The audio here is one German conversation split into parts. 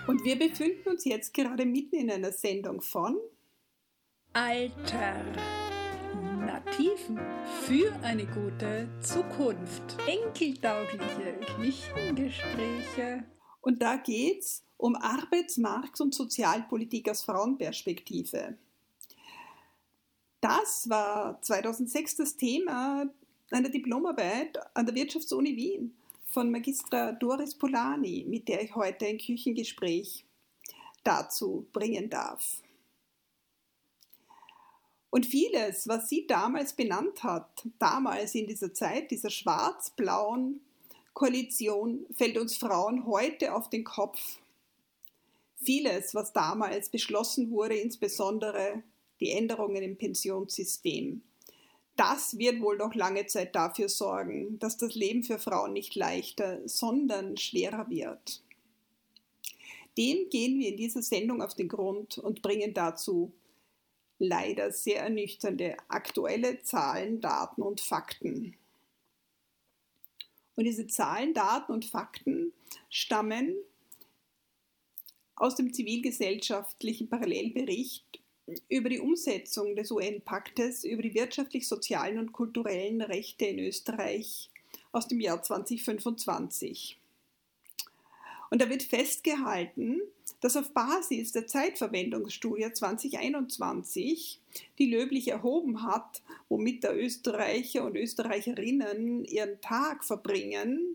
Und wir befinden uns jetzt gerade mitten in einer Sendung von Alternativen für eine gute Zukunft. Enkeltaugliche Küchengespräche. Und da geht's um Arbeitsmarkt- und Sozialpolitik aus Frauenperspektive. Das war 2006 das Thema einer Diplomarbeit an der Wirtschaftsuni Wien von Magistra Doris Polani, mit der ich heute ein Küchengespräch dazu bringen darf. Und vieles, was sie damals benannt hat, damals in dieser Zeit, dieser schwarz-blauen Koalition, fällt uns Frauen heute auf den Kopf. Vieles, was damals beschlossen wurde, insbesondere die Änderungen im Pensionssystem, das wird wohl noch lange Zeit dafür sorgen, dass das Leben für Frauen nicht leichter, sondern schwerer wird. Dem gehen wir in dieser Sendung auf den Grund und bringen dazu leider sehr ernüchternde aktuelle Zahlen, Daten und Fakten. Und diese Zahlen, Daten und Fakten stammen aus dem zivilgesellschaftlichen Parallelbericht über die Umsetzung des UN-Paktes über die wirtschaftlich, sozialen und kulturellen Rechte in Österreich aus dem Jahr 2025. Und da wird festgehalten, dass auf Basis der Zeitverwendungsstudie 2021, die Löblich erhoben hat, womit der Österreicher und Österreicherinnen ihren Tag verbringen,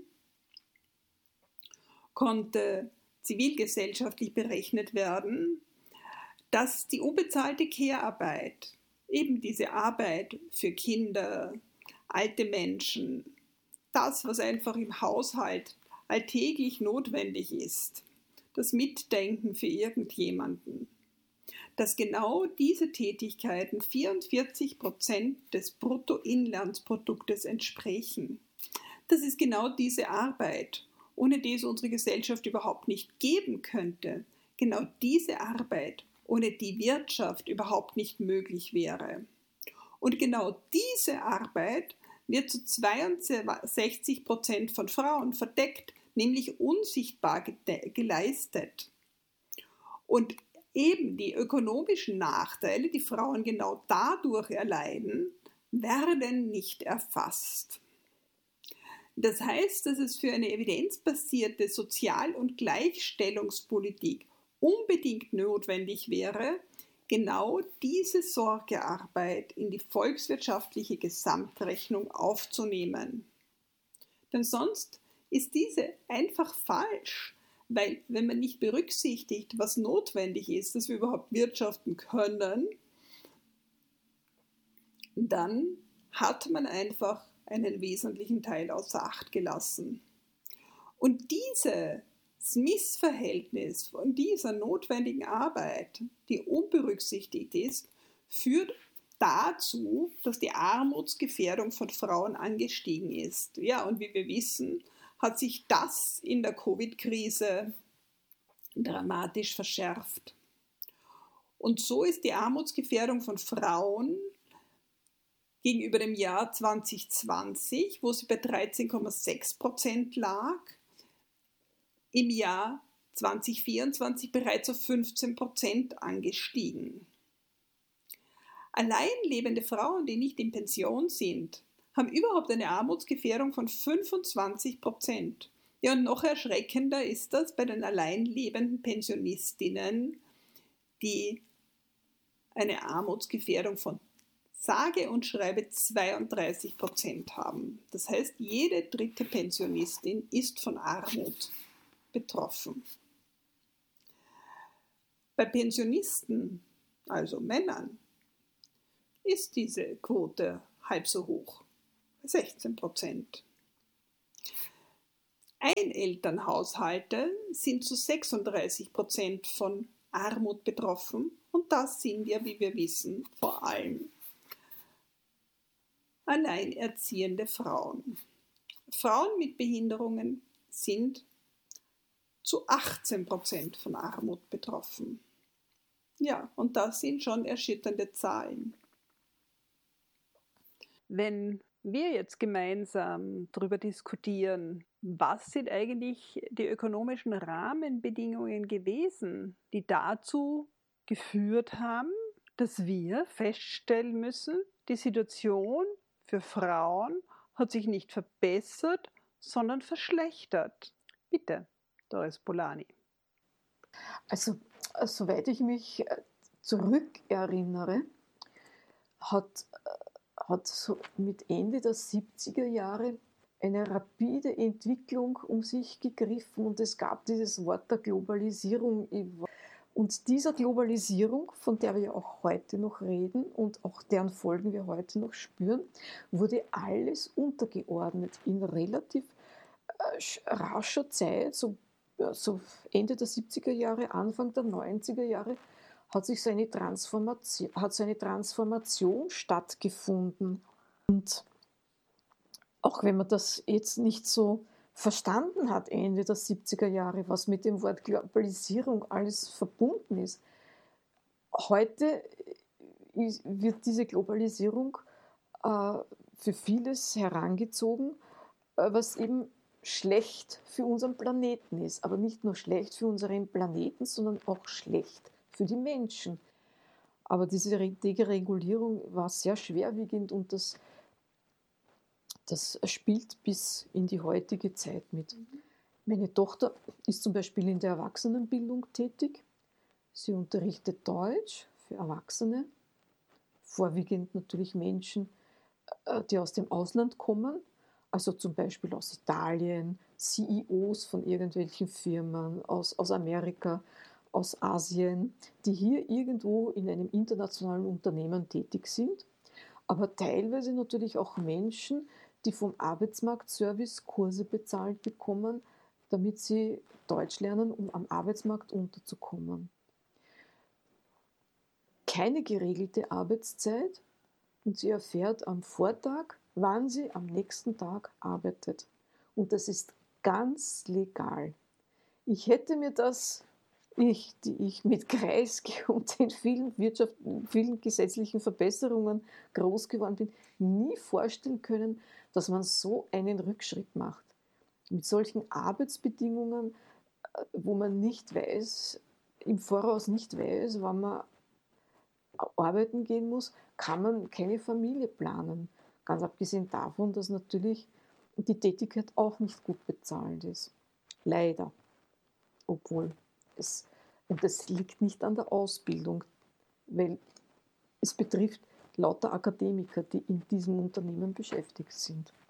konnte zivilgesellschaftlich berechnet werden, dass die unbezahlte Care-Arbeit, eben diese Arbeit für Kinder, alte Menschen, das, was einfach im Haushalt alltäglich notwendig ist, das Mitdenken für irgendjemanden, dass genau diese Tätigkeiten 44% des Bruttoinlandsproduktes entsprechen. Das ist genau diese Arbeit, ohne die es unsere Gesellschaft überhaupt nicht geben könnte. Genau diese Arbeit, ohne die Wirtschaft überhaupt nicht möglich wäre. Und genau diese Arbeit wird zu 62% von Frauen verdeckt, nämlich unsichtbar geleistet. Und eben die ökonomischen Nachteile, die Frauen genau dadurch erleiden, werden nicht erfasst. Das heißt, dass es für eine evidenzbasierte Sozial- und Gleichstellungspolitik unbedingt notwendig wäre, genau diese Sorgearbeit in die volkswirtschaftliche Gesamtrechnung aufzunehmen. Denn sonst ist diese einfach falsch, weil wenn man nicht berücksichtigt, was notwendig ist, dass wir überhaupt wirtschaften können, dann hat man einfach einen wesentlichen Teil außer Acht gelassen. Und dieses Missverhältnis von dieser notwendigen Arbeit, die unberücksichtigt ist, führt dazu, dass die Armutsgefährdung von Frauen angestiegen ist. Ja, und wie wir wissen, hat sich das in der Covid-Krise dramatisch verschärft. Und so ist die Armutsgefährdung von Frauen gegenüber dem Jahr 2020, wo sie bei 13,6% lag, im Jahr 2024 bereits auf 15% angestiegen. Allein lebende Frauen, die nicht in Pension sind, haben überhaupt eine Armutsgefährdung von 25%. Ja, und noch erschreckender ist das bei den allein lebenden Pensionistinnen, die eine Armutsgefährdung von sage und schreibe 32% haben. Das heißt, jede dritte Pensionistin ist von Armut betroffen. Bei Pensionisten, also Männern, ist diese Quote halb so hoch, 16%. Einelternhaushalte sind zu 36% von Armut betroffen und das sind ja, wie wir wissen, vor allem alleinerziehende Frauen. Frauen mit Behinderungen sind zu 18% von Armut betroffen. Ja, und das sind schon erschütternde Zahlen. Wenn wir jetzt gemeinsam darüber diskutieren, was sind eigentlich die ökonomischen Rahmenbedingungen gewesen, die dazu geführt haben, dass wir feststellen müssen, die Situation für Frauen hat sich nicht verbessert, sondern verschlechtert. Bitte, Doris Polani. Also, soweit ich mich zurückerinnere, hat so mit Ende der 70er Jahre eine rapide Entwicklung um sich gegriffen und es gab dieses Wort der Globalisierung. Und dieser Globalisierung, von der wir auch heute noch reden und auch deren Folgen wir heute noch spüren, wurde alles untergeordnet in relativ rascher Zeit, so Ende der 70er Jahre, Anfang der 90er Jahre, hat so eine Transformation stattgefunden. Und auch wenn man das jetzt nicht so verstanden hat, Ende der 70er Jahre, was mit dem Wort Globalisierung alles verbunden ist, heute wird diese Globalisierung für vieles herangezogen, was eben schlecht für unseren Planeten ist. Aber nicht nur schlecht für unseren Planeten, sondern auch schlecht für die Menschen. Aber diese Deregulierung war sehr schwerwiegend und das spielt bis in die heutige Zeit mit. Meine Tochter ist zum Beispiel in der Erwachsenenbildung tätig. Sie unterrichtet Deutsch für Erwachsene, vorwiegend natürlich Menschen, die aus dem Ausland kommen, also zum Beispiel aus Italien, CEOs von irgendwelchen Firmen, aus Amerika, aus Asien, die hier irgendwo in einem internationalen Unternehmen tätig sind, aber teilweise natürlich auch Menschen, die vom Arbeitsmarktservice Kurse bezahlt bekommen, damit sie Deutsch lernen, um am Arbeitsmarkt unterzukommen. Keine geregelte Arbeitszeit und sie erfährt am Vortag, wann sie am nächsten Tag arbeitet. Und das ist ganz legal. Ich hätte mir das, die ich mit Kreisky und den vielen gesetzlichen Verbesserungen groß geworden bin, nie vorstellen können, dass man so einen Rückschritt macht. Mit solchen Arbeitsbedingungen, wo man nicht weiß, im Voraus nicht weiß, wann man arbeiten gehen muss, kann man keine Familie planen. Ganz abgesehen davon, dass natürlich die Tätigkeit auch nicht gut bezahlt ist. Leider. Und das liegt nicht an der Ausbildung, weil es betrifft lauter Akademiker, die in diesem Unternehmen beschäftigt sind.